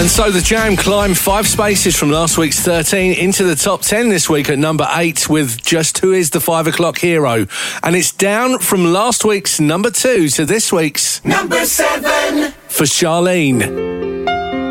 And so the Jam climbed 5 spaces from last week's 13 into the top 10 this week at number 8 with Just Who Is the 5 O'Clock Hero. And it's down from last week's number 2 to this week's number 7 for Charlene.